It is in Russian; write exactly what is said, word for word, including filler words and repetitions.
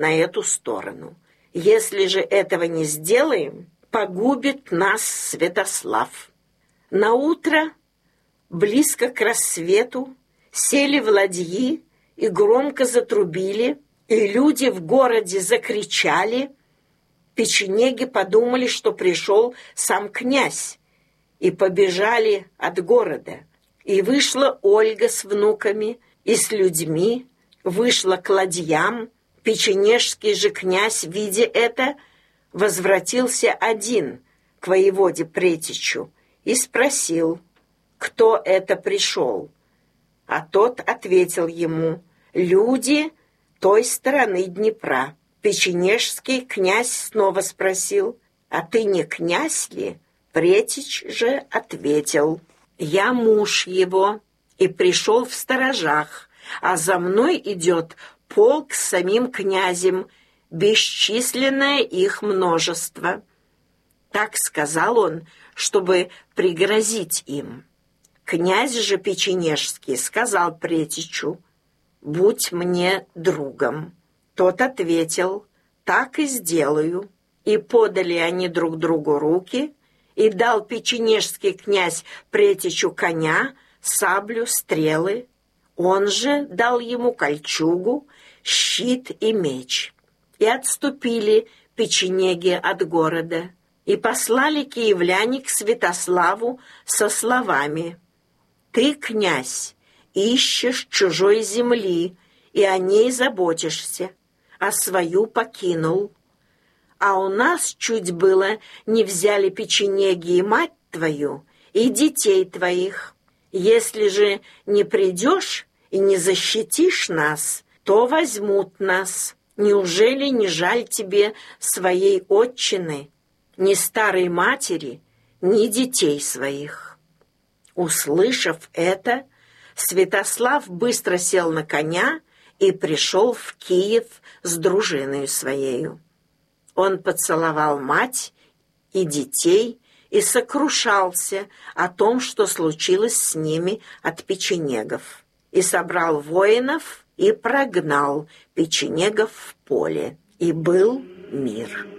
на эту сторону. Если же этого не сделаем, погубит нас Святослав». Наутро, близко к рассвету, сели в ладьи и громко затрубили, и люди в городе закричали. Печенеги подумали, что пришел сам князь, и побежали от города. И вышла Ольга с внуками и с людьми, вышла к ладьям. Печенежский же князь, видя это, возвратился один к воеводе Претичу и спросил, кто это пришел. А тот ответил ему: люди той стороны Днепра. Печенежский князь снова спросил: а ты не князь ли? Претич же ответил: я муж его и пришел в сторожах, а за мной идет полк с самим князем, бесчисленное их множество. Так сказал он, чтобы пригрозить им. Князь же Печенежский сказал Претичу: будь мне другом. Тот ответил: так и сделаю. И подали они друг другу руки, и дал Печенежский князь Претичу коня, саблю, стрелы. Он же дал ему кольчугу, щит и меч. И отступили печенеги от города, и послали киевляне к Святославу со словами: «Ты, князь, ищешь чужой земли, и о ней заботишься, а свою покинул. А у нас чуть было не взяли печенеги и мать твою, и детей твоих. Если же не придешь и не защитишь нас, то возьмут нас. Неужели не жаль тебе своей отчины, ни старой матери, ни детей своих?» Услышав это, Святослав быстро сел на коня и пришел в Киев с дружиною своею. Он поцеловал мать и детей и сокрушался о том, что случилось с ними от печенегов, и собрал воинов и прогнал печенегов в поле, и был мир.